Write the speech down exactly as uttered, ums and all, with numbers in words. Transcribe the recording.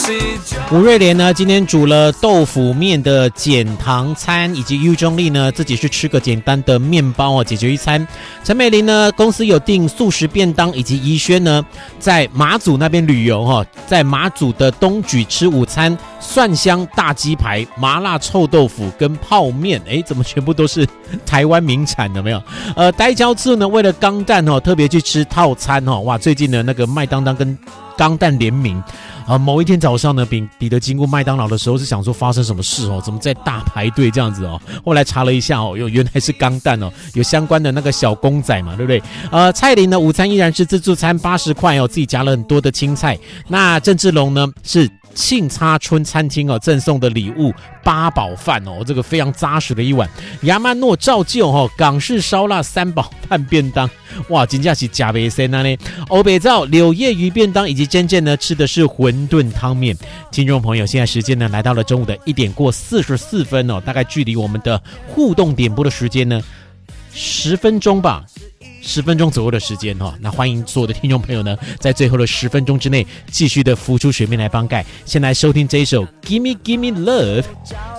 吴瑞莲呢，今天煮了豆腐面的减糖餐，以及尤中立呢自己是吃个简单的面包哦，解决一餐。陈美玲呢，公司有订素食便当，以及怡轩呢在马祖那边旅游哈，在马祖的东莒吃午餐，蒜香大鸡排、麻辣臭豆腐跟泡面，哎，怎么全部都是台湾名产的没有？呃，呆椒醋呢，为了钢蛋哦，特别去吃套餐哦，哇，最近呢那个麦当当跟钢蛋联名。啊，某一天早上呢，彼彼得经过麦当劳的时候，是想说发生什么事哦？怎么在大排队这样子哦？后来查了一下哦，哟，原来是钢蛋哦，有相关的那个小公仔嘛，对不对？呃，蔡琳呢，午餐依然是自助餐八十块哦，自己加了很多的青菜。那郑志龙呢是庆差春餐厅哦赠送的礼物八宝饭哦，这个非常扎实的一碗。亚曼诺照旧哦，港式烧腊三宝饭便当，哇，真的是假袂生啊呢！欧北照柳叶鱼便当以及真正呢吃的是馄饨汤面。听众朋友，现在时间呢来到了中午的一点过四十四分哦，大概距离我们的互动点播的时间呢十分钟吧。十分钟左右的时间哈，那欢迎所有的听众朋友呢，在最后的十分钟之内，继续的浮出水面来帮盖。先来收听这一首《Gimme Gimme Love》。